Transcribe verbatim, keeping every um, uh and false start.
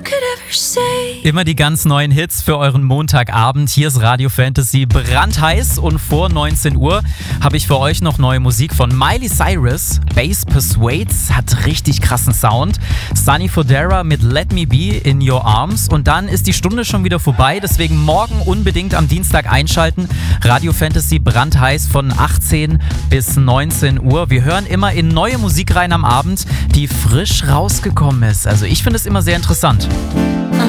Immer die ganz neuen Hits für euren Montagabend. Hier ist Radio Fantasy brandheiß und vor neunzehn Uhr habe ich für euch noch neue Musik von Miley Cyrus. Bass Persuades hat richtig krassen Sound. Sunny Fodera mit Let Me Be in Your Arms. Und dann ist die Stunde schon wieder vorbei. Deswegen morgen unbedingt am Dienstag einschalten. Radio Fantasy brandheiß von achtzehn bis neunzehn Uhr. Wir hören immer in neue Musik rein am Abend, die frisch rausgekommen ist. Also ich finde es immer sehr interessant.